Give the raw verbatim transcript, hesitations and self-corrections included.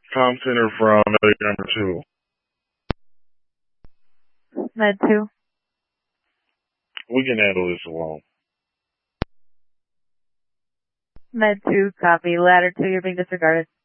Com Center from number two. Med two. We can handle this alone. Med two, copy. Ladder two, you're being disregarded.